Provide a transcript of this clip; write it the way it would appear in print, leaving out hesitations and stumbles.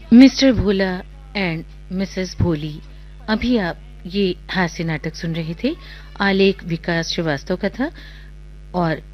Mister Bhola and Mrs भोली। अभी आप ये हास्य नाटक सुन रहे थे। आलेख विकास श्रीवास्तव का था और